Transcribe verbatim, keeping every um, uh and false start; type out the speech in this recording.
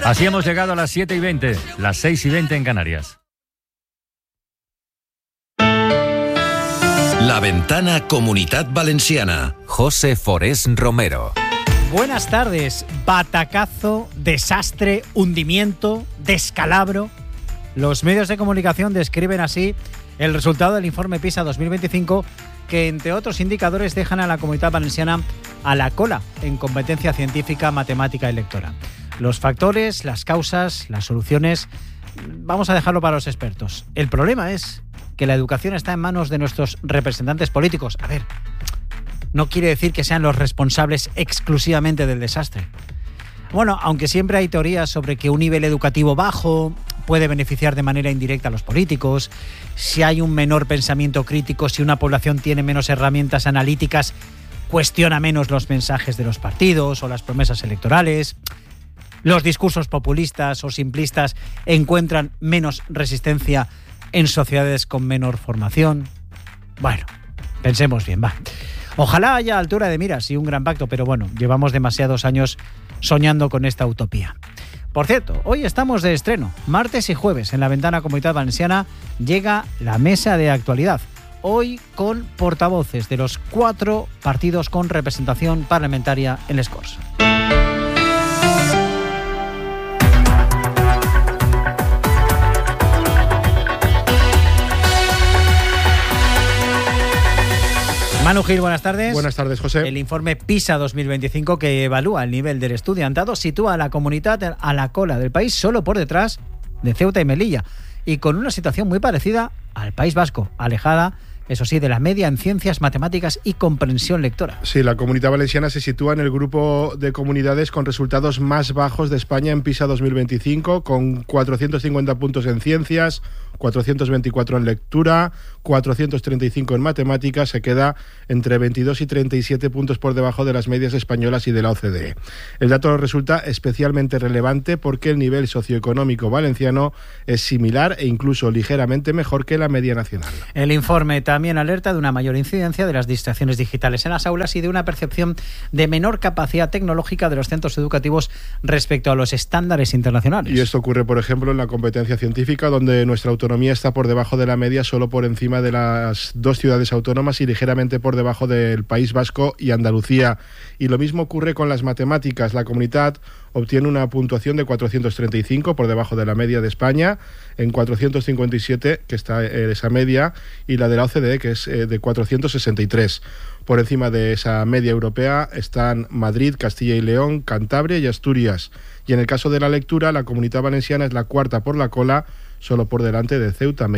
Así hemos llegado a las siete y veinte, las seis y veinte en Canarias. La Ventana Comunitat Valenciana. José Forés Romero. Buenas tardes. Batacazo, desastre, hundimiento, descalabro. Los medios de comunicación describen así el resultado del informe PISA dos mil veinticinco, que entre otros indicadores dejan a la Comunitat Valenciana a la cola en competencia científica, matemática y lectora. Los factores, las causas, las soluciones, vamos a dejarlo para los expertos. El problema es que la educación está en manos de nuestros representantes políticos. A ver, no quiere decir que sean los responsables exclusivamente del desastre. Bueno, aunque siempre hay teorías sobre que un nivel educativo bajo puede beneficiar de manera indirecta a los políticos, si hay un menor pensamiento crítico, si una población tiene menos herramientas analíticas, cuestiona menos los mensajes de los partidos o las promesas electorales, los discursos populistas o simplistas encuentran menos resistencia en sociedades con menor formación. Bueno, pensemos bien, va. Ojalá haya altura de miras y un gran pacto, pero bueno, llevamos demasiados años soñando con esta utopía. Por cierto, hoy estamos de estreno. Martes y jueves en la Ventana Comunitat Valenciana llega la mesa de actualidad. Hoy con portavoces de los cuatro partidos con representación parlamentaria en les Corts. Manu Gil, buenas tardes. Buenas tardes, José. El informe PISA dos mil veinticinco, que evalúa el nivel del estudiantado, sitúa a la comunidad a la cola del país, solo por detrás de Ceuta y Melilla, y con una situación muy parecida al País Vasco, alejada, eso sí, de la media en ciencias, matemáticas y comprensión lectora. Sí, la Comunitat Valenciana se sitúa en el grupo de comunidades con resultados más bajos de España en PISA dos mil veinticinco, con cuatrocientos cincuenta puntos en ciencias, cuatrocientos veinticuatro en lectura, cuatrocientos treinta y cinco en matemáticas. Se queda entre veintidós y treinta y siete puntos por debajo de las medias españolas y de la O C D E. El dato resulta especialmente relevante porque el nivel socioeconómico valenciano es similar e incluso ligeramente mejor que la media nacional. El informe también alerta de una mayor incidencia de las distracciones digitales en las aulas y de una percepción de menor capacidad tecnológica de los centros educativos respecto a los estándares internacionales. Y esto ocurre, por ejemplo, en la competencia científica, donde nuestra autonomía está por debajo de la media, solo por encima de las dos ciudades autónomas y ligeramente por debajo del País Vasco y Andalucía. Y lo mismo ocurre con las matemáticas. La comunidad obtiene una puntuación de cuatrocientos treinta y cinco, por debajo de la media de España, en cuatrocientos cincuenta y siete, que está en esa media, y la de la O C D E, que es de cuatrocientos sesenta y tres. Por encima de esa media europea están Madrid, Castilla y León, Cantabria y Asturias. Y en el caso de la lectura, la Comunitat Valenciana es la cuarta por la cola, solo por delante de Ceuta,